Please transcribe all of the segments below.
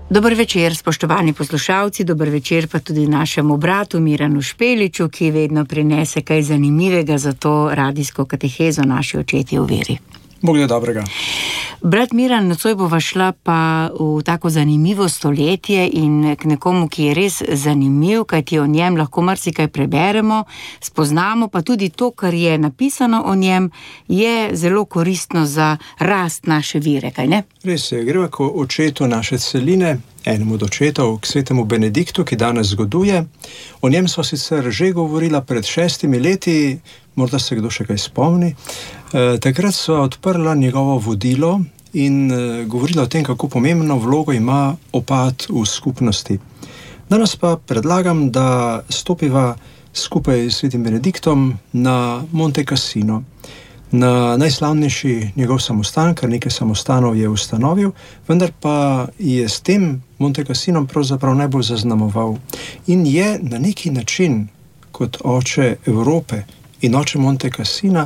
Dober večer, spoštovani poslušalci, dober večer pa tudi našemu bratu Miranu Špeliču, ki vedno prinese kaj zanimivega za to radijsko katehezo Naši očetje v veri. Bog je dobrega. Brat Miran, nocoj bova šla pa v tako zanimivo stoletje in k nekomu, ki je res zanimiv, kajti o njem lahko marsikaj preberemo, spoznamo, pa tudi to, kar je napisano o njem, je zelo koristno za rast naše vere, kaj ne? Res je, greva k očetu naše celine, enemu od očetov, k svetemu Benediktu, ki danes zgoduje. O njem so sicer že govorila pred 6 leti, morda se kdo še kaj spomni. Takrat so odprla njegovo vodilo in govorila o tem, kako pomembno vlogo ima opat v skupnosti. Danes pa predlagam, da stopiva skupaj s svetim Benediktom na Monte Cassino, na najslavnejši njegov samostan, kar nekaj samostanov je ustanovil, vendar pa je s tem Monte Cassinom pravzaprav najbolj zaznamoval. In je na neki način, kot oče Evrope in oče Monte Cassina,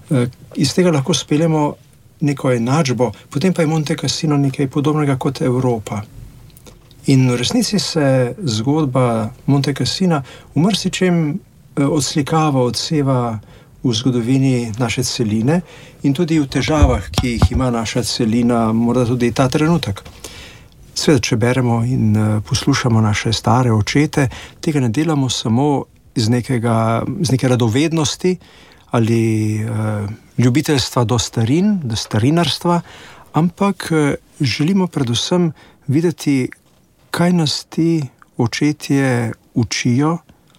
iz tega lahko speljemo neko enačbo, potem pa je Monte Cassino nekaj podobnega kot Evropa. In v resnici se zgodba Monte Cassina v marsičem odslikava, odseva v zgodovini naše celine in tudi v težavah, ki jih ima naša celina, morda tudi ta trenutek. Seveda, če beremo in poslušamo naše stare očete, tega ne delamo samo iz neke radovednosti ali ljubiteljstva do starin, do starinarstva, ampak želimo predvsem videti, kaj nas ti očetje učijo,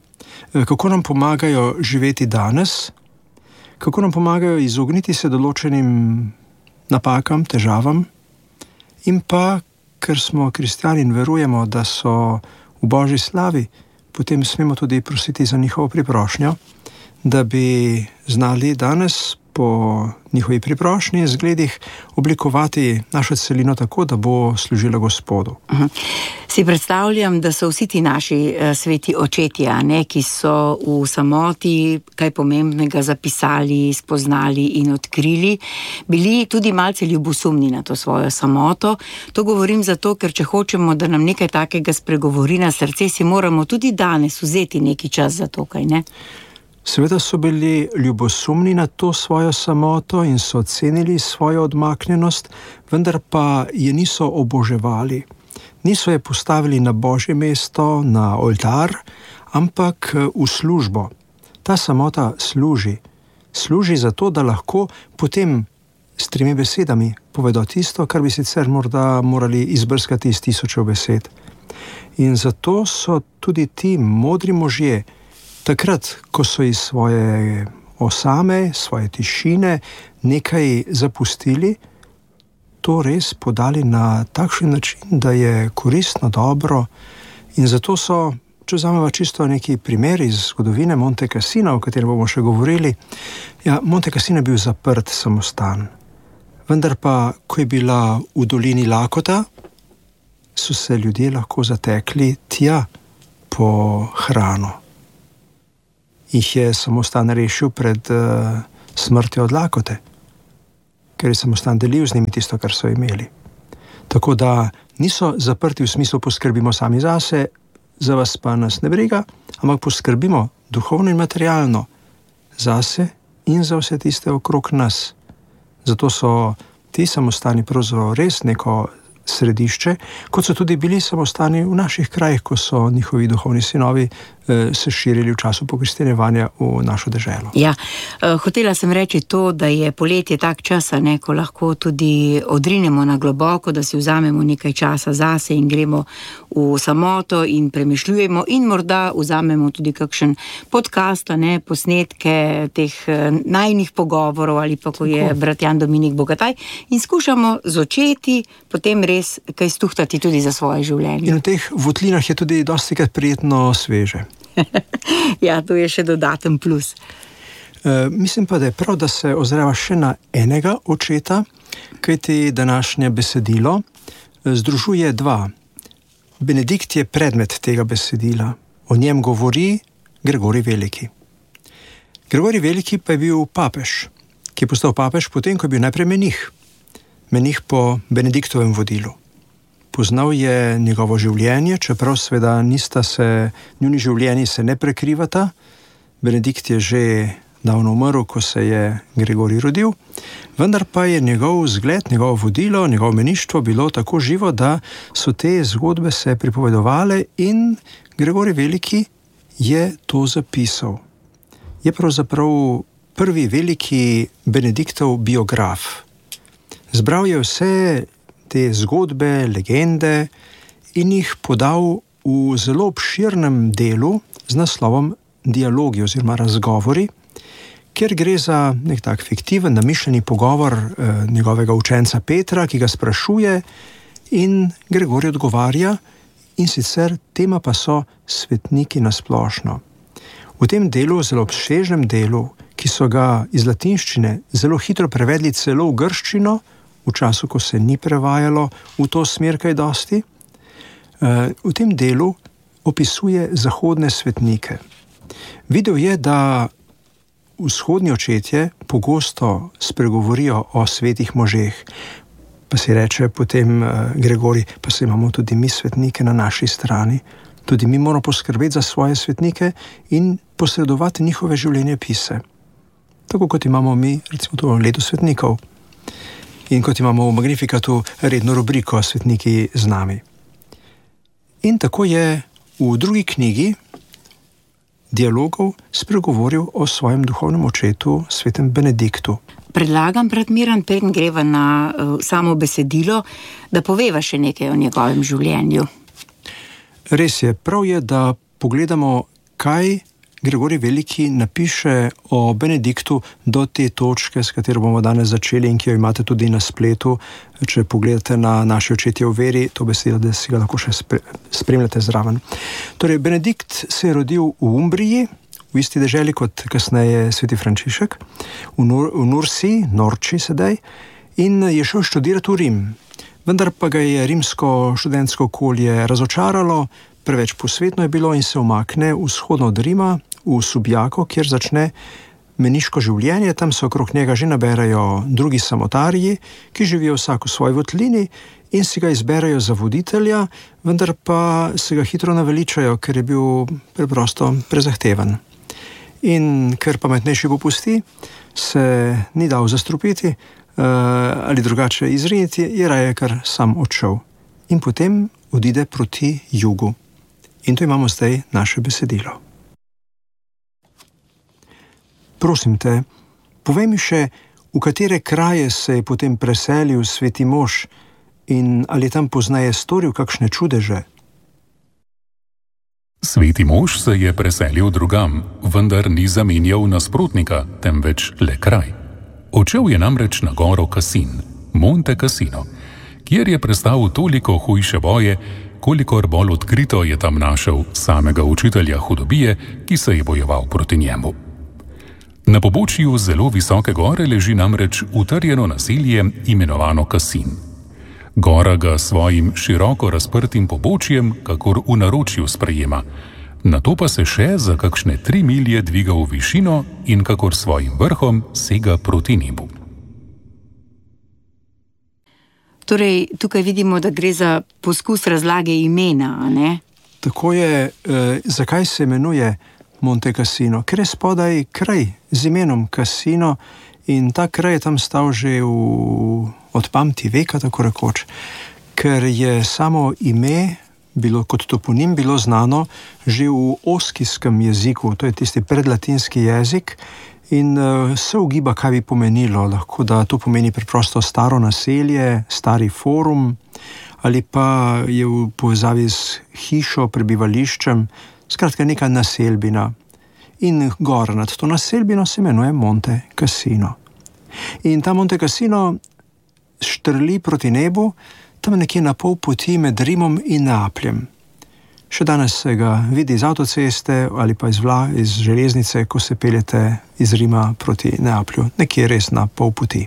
kako nam pomagajo živeti danes, kako nam pomagajo izogniti se določenim napakam, težavam, in pa, ker smo kristjani in verujemo, da so v Božji slavi, potem smemo tudi prositi za njihovo priprošnjo, da bi znali danes po njihovi priprošnji zgledih oblikovati našo celino tako, da bo služila Gospodu. Si predstavljam, da so vsi ti naši sveti očetje, ki so v samoti kaj pomembnega zapisali, spoznali in odkrili, bili tudi malce ljubosumni na to svojo samoto. To govorim zato, ker če hočemo, da nam nekaj takega spregovori na srce, si moramo tudi danes vzeti neki čas za to, kaj ne? Seveda so bili ljubosumni na to svojo samoto in so cenili svojo odmaknjenost, vendar pa je niso oboževali. Niso je postavili na Božje mesto, na oltar, ampak v službo. Ta samota služi. Služi zato, da lahko potem s 3 besedami povedo tisto, kar bi sicer morda morali izbrskati iz 1000 besed. In zato so tudi ti modri možje, takrat, ko so iz svoje osame, svoje tišine nekaj zapustili, to res podali na takšen način, da je koristno, dobro. In zato so, če vzamemo čisto neki primer iz zgodovine Monte Cassina, o katerem bomo še govorili, Monte Cassino je bil zaprt samostan. Vendar pa, ko je bila v dolini Lakota, so se ljudje lahko zatekli tja po hrano. Jih je samostan rešil pred smrtjo od lakote, ker je samostan delil z njimi tisto, kar so imeli. Tako da niso zaprti v smislu poskrbimo sami zase, za vas pa nas ne briga, ampak poskrbimo duhovno in materialno zase in za vse tiste okrog nas. Zato so ti samostani pravzaprav res neko središče, kot so tudi bili samostani v naših krajih, ko so njihovi duhovni sinovi se širili v času pokristjanjevanja v našo deželo. Ja, hotela sem reči to, da je poletje tak čas, ko lahko tudi odrinemo na globoko, da si vzamemo nekaj časa zase in gremo v samoto in premišljujemo in morda vzamemo tudi kakšen podcast, posnetke teh najnih pogovorov ali pa ko je brat Jan Dominik Bogataj in skušamo z očeti potem res kaj stuhtati tudi za svoje življenje. In v teh votlinah je tudi dostikrat prijetno sveže. Ja, to je še dodaten plus. Mislim pa, da je prav, da se ozreva še na enega očeta, kajti današnje besedilo združuje 2. Benedikt je predmet tega besedila. O njem govori Gregorij Veliki. Gregorij Veliki pa je bil papež, ki je postal papež potem, ko je bil najprej menih po Benediktovem vodilu. poznal je njegovo življenje, čeprav seveda njuni življenji se ne prekrivata. Benedikt je že davno umrl, ko se je Gregorij rodil, vendar pa je njegov zgled, njegovo vodilo, njegovo meništvo bilo tako živo, da so te zgodbe se pripovedovale in Gregorij Veliki je to zapisal. Je pravzaprav prvi veliki Benediktov biograf. Zbral je vse te zgodbe, legende in jih podal v zelo obširnem delu z naslovom Dialogi oziroma razgovori, kjer gre za nek tak fiktiven, namišljeni pogovor njegovega učenca Petra, ki ga sprašuje in Gregorij odgovarja, in sicer tema pa so svetniki na splošno. V tem delu, zelo obsežnem delu, ki so ga iz latinščine zelo hitro prevedli celo v grščino, v času, ko se ni prevajalo v to smer kaj dosti, v tem delu opisuje zahodne svetnike. Videl je, da vzhodni očetje pogosto spregovorijo o svetih možeh, pa si reče potem Gregorij, pa se imamo tudi mi svetnike na naši strani, tudi mi moramo poskrbeti za svoje svetnike in posredovati njihove življenjepise. Tako kot imamo mi, recimo to leto svetnikov, in kot imamo v Magnifikatu redno rubriko Svetniki z nami. In tako je v drugi knjigi Dialogov spregovoril o svojem duhovnem očetu, svetem Benediktu. Predlagam, brat Miran, preden greva na samo besedilo, da poveva še nekaj o njegovem življenju. Res je, prav je, da pogledamo, kaj Gregorij Veliki napiše o Benediktu do te točke, s katero bomo danes začeli in ki jo imate tudi na spletu. Če pogledate na Naši očetje v veri, to besedilo, da si ga lahko še spremljate zraven. Torej, Benedikt se je rodil v Umbriji, v isti deželi kot kasneje sveti Frančišek, v Norči sedaj, in je šel študirati v Rim. Vendar pa ga je rimsko študentsko okolje razočaralo, preveč posvetno je bilo in se umakne vzhodno od Rima, v Subjako, kjer začne meniško življenje. Tam se okrog njega že naberajo drugi samotarji, ki živijo vsak v svoji votlini in si ga izberajo za voditelja, vendar pa se ga hitro naveličajo, ker je bil preprosto prezahteven. In ker pametnejši popusti, se ni dal zastrupiti ali drugače izriniti, je raje kar sam odšel. In potem odide proti jugu. In to imamo zdaj naše besedilo. Prosim te, povej mi še, v katere kraje se je potem preselil sveti mož in ali tam pozneje storil kakšne čudeže? Sveti mož se je preselil drugam, vendar ni zamenjal nasprotnika, temveč le kraj. Odšel je namreč na goro Kasin, Monte Cassino, kjer je prestal toliko hujše boje, kolikor bolj odkrito je tam našel samega učitelja hudobije, ki se je bojeval proti njemu. Na pobočju zelo visoke gore leži namreč utrjeno naselje imenovano Kasin. Gora ga svojim široko razprtim pobočjem kakor v naročju sprejema, nato pa se še za kakšne 3 milje dviga v višino in kakor svojim vrhom sega proti nebu. Torej, tukaj vidimo, da gre za poskus razlage imena, a ne? Tako je, zakaj se imenuje Monte Cassino? Ker je spodaj kraj z imenom Cassino in ta kraj je tam stal že od pamti veka, tako rekoč, ker je samo ime bilo kot toponim bilo znano že v oskijskem jeziku, to je tisti predlatinski jezik, in se ugiba, kaj bi pomenilo. Lahko da to pomeni preprosto staro naselje, stari forum, ali pa je v povezavi z hišo, prebivališčem, skratka neka naselbina. In gora nad to naselbino se imenuje Monte Cassino. In ta Monte Cassino štrli proti nebu, tam nekje na pol poti med Rimom in Neapljem. Še danes se ga vidi iz avtoceste ali pa iz železnice, ko se peljete iz Rima proti Neaplju, nekje res na pol poti.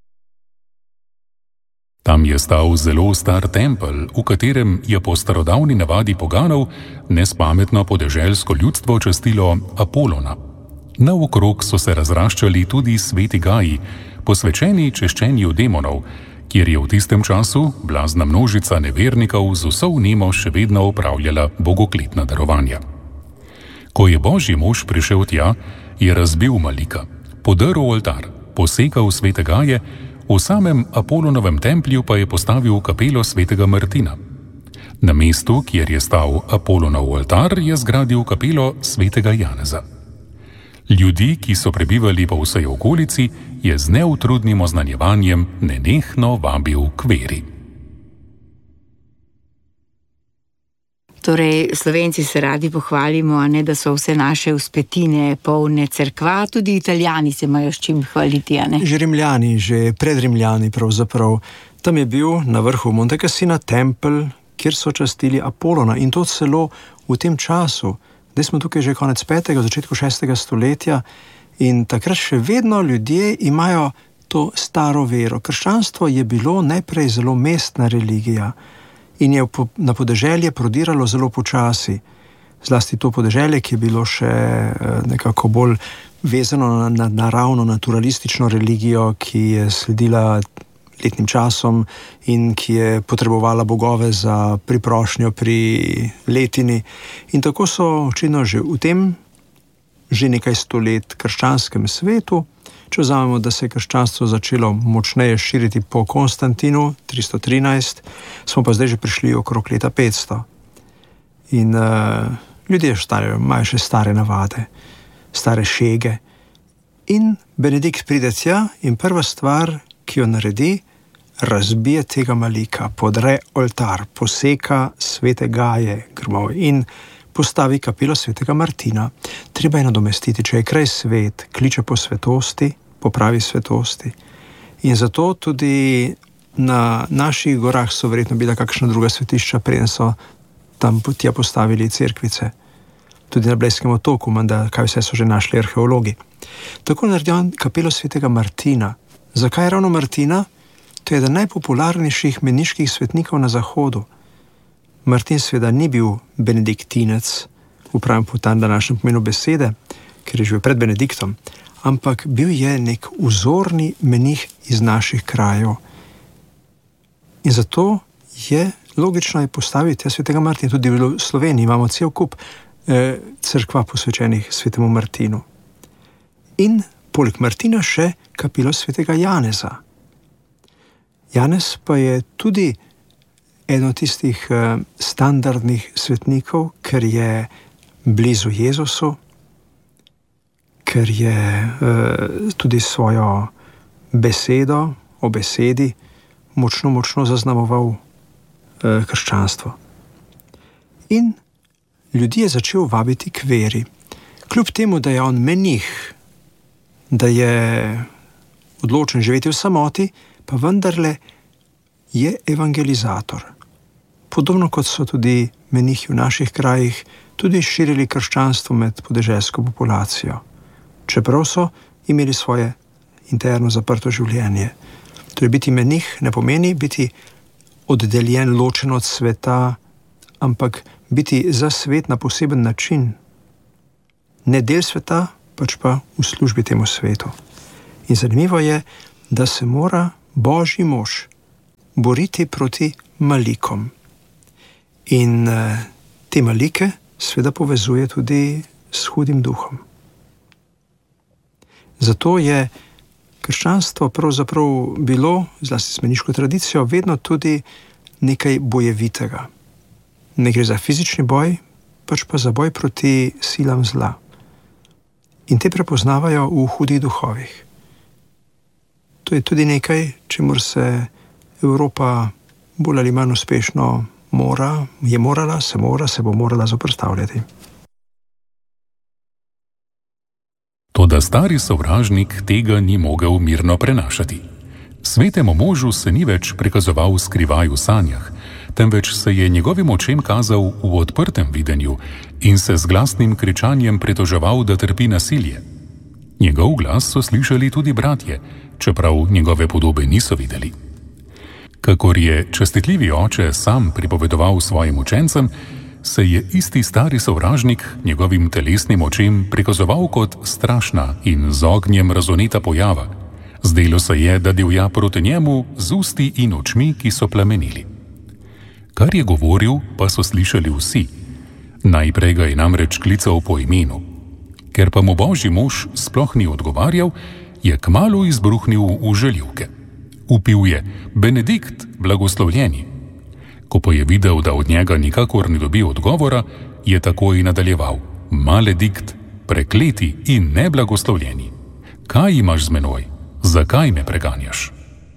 Tam je stal zelo star tempelj, v katerem je po starodavni navadi poganov nespametno podeželsko ljudstvo častilo Apolona. Naokrog so se razraščali tudi sveti gaji, posvečeni češčenju demonov, kjer je v tistem času blazna množica nevernikov z vso vnemo še vedno opravljala bogokletna darovanja. Ko je Božji mož prišel tja, je razbil Malika, podrl oltar, posekal svete Gaje, v samem Apolonovem templju pa je postavil kapelo svetega Martina. Na mestu, kjer je stal Apolonov oltar, je zgradil kapelo svetega Janeza. Ljudi, ki so prebivali po vsej okolici, je z neutrudnim oznanjevanjem nenehno vabil k veri. Torej, Slovenci se radi pohvalimo, a ne, da so vse naše vzpetine polne cerkva, tudi Italijani se imajo s čim hvaliti, a ne? Že Rimljani, že predrimljani pravzaprav. Tam je bil na vrhu Monte Cassina tempelj, kjer so častili Apolona, in to celo v tem času. Zdaj smo tukaj že konec 5., začetku 6. stoletja in takrat še vedno ljudje imajo to staro vero. Krščanstvo je bilo najprej zelo mestna religija in je na podeželje prodiralo zelo počasi. Zlasti to podeželje, ki je bilo še nekako bolj vezano na naravno, naturalistično religijo, ki je sledila letnim časom in ki je potrebovala bogove za priprošnjo pri letini. In tako so očitno že v tem že nekaj stolet krščanskem svetu. Če vzamemo, da se je krščanstvo začelo močneje širiti po Konstantinu 313, smo pa zdaj že prišli okrog leta 500. In ljudje imajo še stare navade, stare šege. In Benedikt pride tja in prva stvar, ki jo naredi, razbije tega Malika, podre oltar, poseka svete Gaje grmov in postavi kapelo svetega Martina. Treba je nadomestiti, če je kraj svet, kliče po svetosti, po pravi svetosti. In zato tudi na naših gorah so verjetno bila kakšna druga svetišča, preden so tam tja postavili cerkvice. Tudi na Blejskem otoku, menda kaj vse so že našli arheologi. Tako naredijo kapelo svetega Martina. Zakaj ravno Martina? To je eden najpopularnejših meniških svetnikov na Zahodu. Martin seveda ni bil benediktinec, v pravem današnjem pomenu besede, ker je živel pred Benediktom, ampak bil je nek vzorni menih iz naših krajev. In zato je logično postaviti svetega Martina. Tudi v Sloveniji imamo cel kup cerkva posvečenih svetemu Martinu. In poleg Martina še kapelo svetega Janeza. Janez pa je tudi eden od tistih standardnih svetnikov, ker je blizu Jezusu, ker je tudi svojo besedo o besedi močno zaznamoval krščanstvo. In ljudi je začel vabiti k veri. Kljub temu, da je on menih, da je odločen živeti v samoti, pa vendarle je evangelizator. Podobno kot so tudi menihi v naših krajih tudi širili krščanstvo med podeželsko populacijo. Čeprav so imeli svoje interno zaprto življenje. Torej biti menih ne pomeni biti oddeljen, ločen od sveta, ampak biti za svet na poseben način. Ne del sveta, pač pa v službi temu svetu. In zanimivo je, da se mora Božji mož boriti proti Malikom. In te Malike seveda povezuje tudi s hudim duhom. Zato je krščanstvo pravzaprav bilo, zlasti s meniško tradicijo, vedno tudi nekaj bojevitega. Ne gre za fizični boj, pač pa za boj proti silam zla. In te prepoznavajo v hudih duhovih. To je tudi nekaj, čemur se Evropa bolj ali manj uspešno se bo morala zoperstavljati. Toda stari sovražnik tega ni mogel mirno prenašati. Svetemu možu se ni več prikazoval skrivaj v sanjah, temveč se je njegovim očem kazal v odprtem videnju in se z glasnim kričanjem pritoževal, da trpi nasilje. Njegov glas so slišali tudi bratje, čeprav njegove podobe niso videli. Kakor je častitljivi oče sam pripovedoval svojim učencem, se je isti stari sovražnik njegovim telesnim očem prikazoval kot strašna in z ognjem razoneta pojava, Zdelo se je, da divja proti njemu z usti in očmi, ki so plamenili. Kar je govoril, pa so slišali vsi. Najprej ga je namreč klical po imenu. Ker pa mu Božji mož sploh ni odgovarjal, je kmalu izbruhnil v žaljivke. Vpil je: Benedikt, blagoslovljeni. Ko pa je videl, da od njega nikakor ni dobil odgovora, je takoj nadaljeval: Maledikt, prekleti in neblagoslovljeni. Kaj imaš z menoj? Zakaj me preganjaš?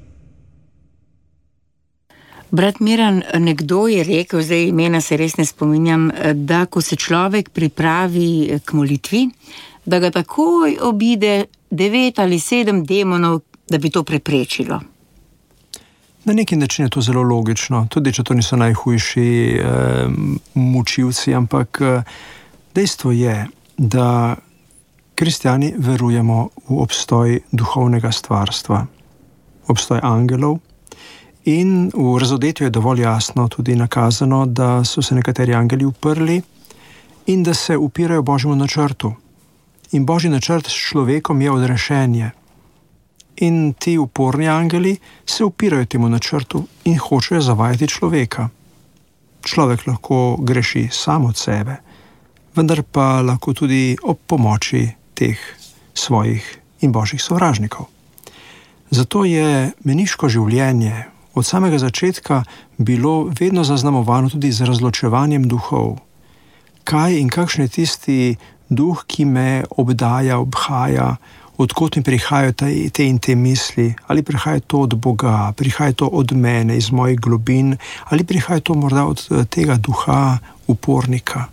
Brat Miran, nekdo je rekel, zdaj imena se res ne spominjam, da ko se človek pripravi k molitvi, da ga takoj obide 9 ali 7 demonov, da bi to preprečilo. Na neki način je to zelo logično, tudi če to niso najhujši mučilci, ampak dejstvo je, da kristjani verujemo v obstoj duhovnega stvarstva, obstoj angelov, in v razodetju je dovolj jasno tudi nakazano, da so se nekateri angeli uprli in da se upirajo Božjemu načrtu. In Božji načrt s človekom je odrešenje. In ti uporni angeli se upirajo temu načrtu in hočejo zavajati človeka. Človek lahko greši sam od sebe, vendar pa lahko tudi ob pomoči teh svojih in božjih sovražnikov. Zato je meniško življenje od samega začetka bilo vedno zaznamovano tudi z razločevanjem duhov. Kaj in kakšen je tisti duh, ki me obdaja, obhaja, odkot mi prihajajo te in te misli, ali prihaja to od Boga, prihaja to od mene, iz mojih globin, ali prihaja to morda od tega duha upornika.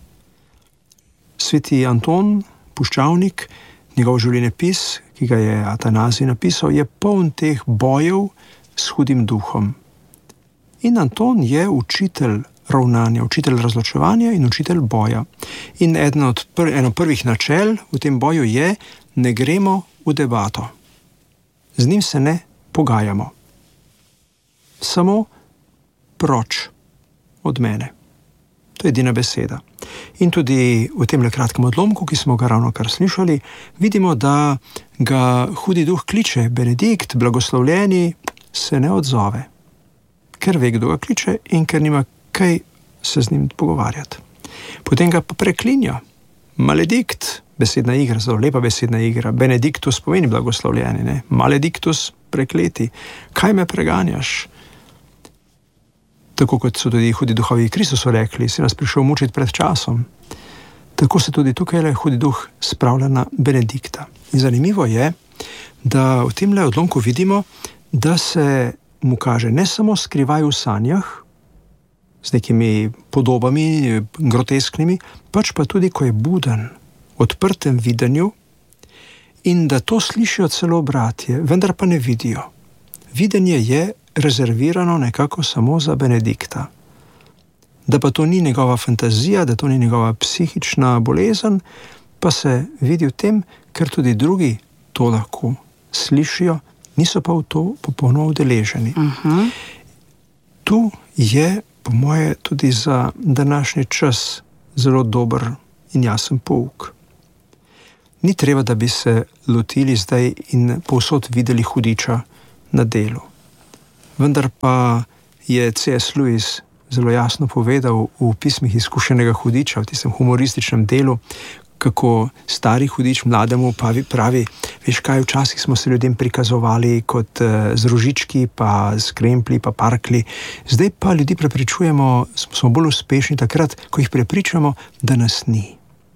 Sveti Anton Puščavnik, njegov življenjepis, ki ga je Atanazij napisal, je poln teh bojev s hudim duhom. In Anton je učitelj ravnanja, učitelj razločevanja in učitelj boja. In eno prvih načel v tem boju je: ne gremo v debato. Z njim se ne pogajamo. Samo proč od mene. To je edina beseda. In tudi v tem kratkem odlomku, ki smo ga ravno kar slišali, vidimo, da ga hudi duh kliče: Benedikt, blagoslovljeni, se ne odzove. Ker ve, kdo ga kliče in ker nima kaj se z njim pogovarjati. Potem ga pa preklinja. Maledikt, besedna igra, zelo lepa besedna igra. Benediktus pomeni blagoslovljeni, ne? Malediktus, prekleti. Kaj me preganjaš? Tako kot so tudi hudi duhovi Kristusu rekli: si nas prišel mučiti pred časom. Tako se tudi tukaj hudi duh spravlja na Benedikta. In zanimivo je, da v tem odlomku vidimo, da se mu kaže ne samo skrivaj v sanjah, z nekimi podobami grotesknimi, pač pa tudi, ko je buden, odprtem videnju, in da to slišijo celo bratje, vendar pa ne vidijo. Videnje je rezervirano nekako samo za Benedikta. Da pa to ni njegova fantazija, da to ni njegova psihična bolezen, pa se vidi v tem, ker tudi drugi to lahko slišijo, niso pa v to popolnoma udeleženi. Tu je, po moje, tudi za današnji čas zelo dober in jasen pouk. Ni treba, da bi se lotili zdaj in povsod videli hudiča na delu. Vendar pa je C.S. Lewis zelo jasno povedal v pismih izkušenega hudiča, v tistem humorističnem delu, kako stari hudič mlademu pravi: veš kaj, včasih smo se ljudem prikazovali kot z rožički, pa s kremplji, pa parkli. Zdaj pa ljudi prepričujemo, smo bolj uspešni takrat, ko jih prepričamo, da nas ni.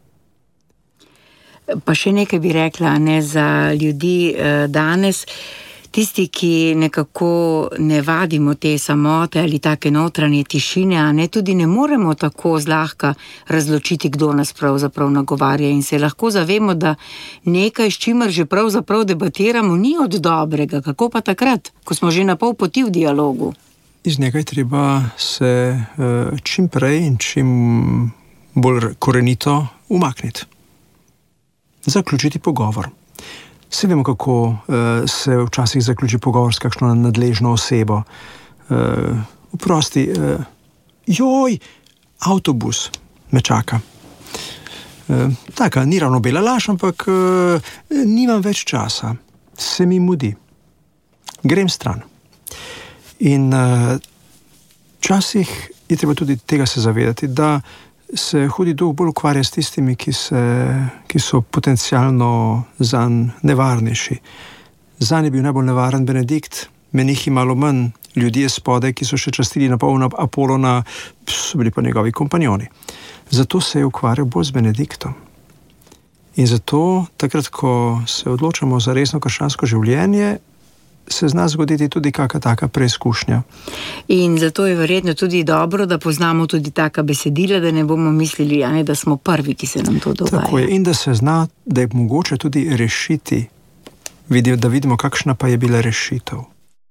Pa še nekaj bi rekla, ne, za ljudi danes. Tisti, ki nekako ne vadimo te samote ali take notranje tišine, a ne, tudi ne moremo tako zlahka razločiti, kdo nas pravzaprav nagovarja, in se lahko zavemo, da nekaj, s čimer že pravzaprav debatiramo, ni od dobrega. Kako pa takrat, ko smo že na pol poti v dialogu? Iz njega je treba se čim prej in čim bolj korenito umakniti. Zaključiti pogovor. Vsi vemo, kako se včasih zaključi pogovor s kakšno nadležno osebo. Vprosti, joj, avtobus me čaka. Taka, ni ravno bela laž, ampak nimam več časa. se mi mudi, grem stran. In včasih je treba tudi tega se zavedati, da se hudi duh bolj ukvarja s tistimi, ki so potencialno zanj nevarnejši. Zanj je bil najbolj nevaren Benedikt, menihi malo manj, ljudje spodaj, ki so še častili na polno Apolona, so bili pa njegovi kompanjoni. Zato se je ukvarjal bolj z Benediktom. In zato, takrat, ko se odločamo za resno krščansko življenje, se zna zgoditi tudi kakšna taka preizkušnja. In zato je verjetno tudi dobro, da poznamo tudi taka besedila, da ne bomo mislili, da smo prvi, ki se nam to dogaja. Tako je, in da se zna, da je mogoče tudi rešiti, da vidimo, kakšna pa je bila rešitev.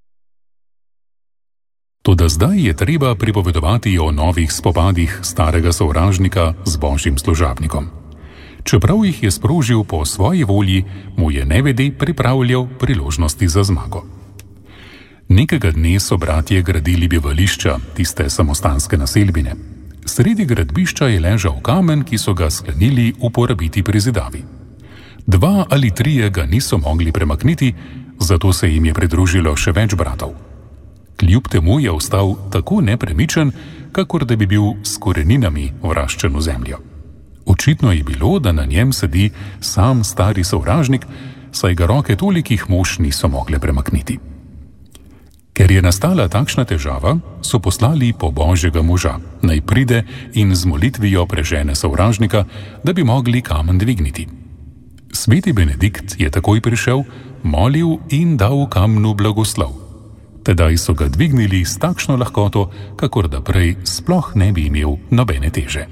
Toda zdaj je treba pripovedovati o novih spopadih starega sovražnika z božjim služabnikom. Čeprav jih je sprožil po svoji volji, mu je nevede pripravljal priložnosti za zmago. Nekega dne so bratje gradili bivališča, tiste samostanske naselbine. Sredi gradbišča je ležal kamen, ki so ga sklenili uporabiti pri zidavi. 2 ali 3 ga niso mogli premakniti, zato se jim je pridružilo še več bratov. Kljub temu je ostal tako nepremičen, kakor da bi bil s koreninami vraščen v zemljo. Očitno je bilo, da na njem sedi sam stari sovražnik, saj ga roke tolikih mož niso mogle premakniti. Ker je nastala takšna težava, so poslali po božjega moža, naj pride in z molitvijo prežene sovražnika, da bi mogli kamen dvigniti. Sveti Benedikt je takoj prišel, molil in dal kamnu blagoslov. Tedaj so ga dvignili s takšno lahkoto, kakor da prej sploh ne bi imel nobene teže.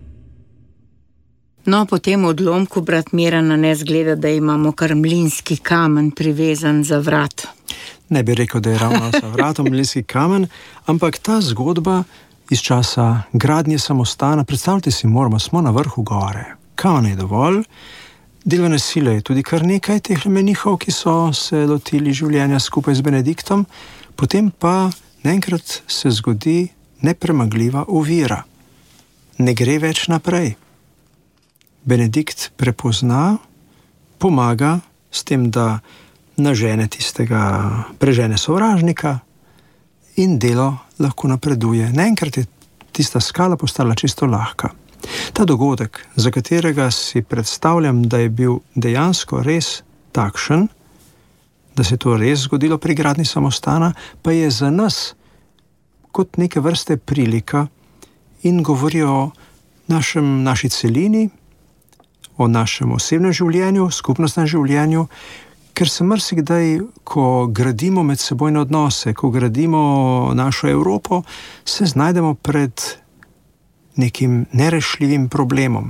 No, po tem odlomku brat Mirana ne zgleda, da imamo kar mlinski kamen privezan za vrat. Ne bi rekel, da je ravno za vratom mlinski kamen, ampak ta zgodba iz časa gradnje samostana, predstavljate si, smo na vrhu gore. Kamen je dovolj, delovne sile je tudi kar nekaj teh menihov, ki so se lotili življenja skupaj z Benediktom, potem pa naenkrat se zgodi nepremagljiva ovira. Ne gre več naprej. Benedikt prepozna, pomaga s tem, da nažene prežene sovražnika in delo lahko napreduje. Naenkrat je tista skala postala čisto lahka. Ta dogodek, za katerega si predstavljam, da je bil dejansko res takšen, da se je to res zgodilo pri gradnji samostana, pa je za nas kot neke vrste prilika in govori o naši celini, o našem osebnem življenju, skupnostnem življenju, ker se marsikdaj, ko gradimo medsebojne odnose, ko gradimo našo Evropo, se znajdemo pred nekim nerešljivim problemom.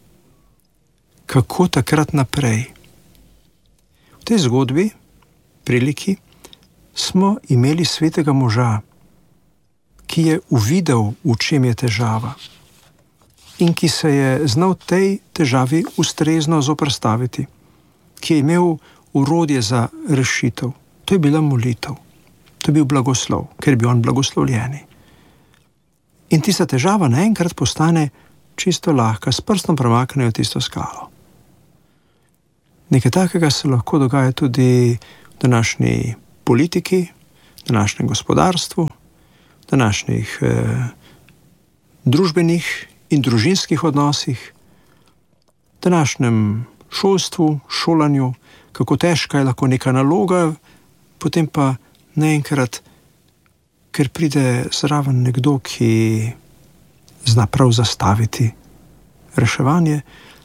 Kako takrat naprej? V tej zgodbi, priliki, smo imeli svetega moža, ki je uvidel, v čem je težava in ki se je znal tej težavi ustrezno zoperstaviti, ki je imel orodje za rešitev. To je bila molitev, to je bil blagoslov, ker je bil on blagoslovljeni. In tista težava naenkrat postane čisto lahka, s prstom premaknejo tisto skalo. Nekaj takega se lahko dogaja tudi v današnji politiki, v današnjem gospodarstvu, v današnjih družbenih in družinskih odnosih, v današnjem šolstvu, šolanju, kako težka je lahko neka naloga, potem pa naenkrat, ker pride zraven nekdo, ki zna prav zastaviti reševanje,